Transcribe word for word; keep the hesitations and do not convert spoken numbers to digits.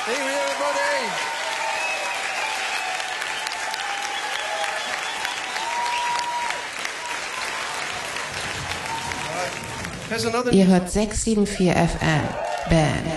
Ihr hört sechs sieben vier F M. Band.